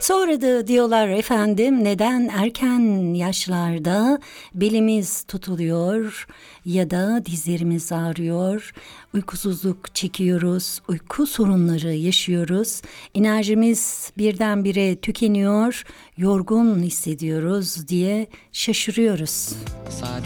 Sonra da diyorlar efendim, neden erken yaşlarda belimiz tutuluyor ya da dizlerimiz ağrıyor, uykusuzluk çekiyoruz, uyku sorunları yaşıyoruz, enerjimiz birdenbire tükeniyor, yorgun hissediyoruz diye şaşırıyoruz. Sadece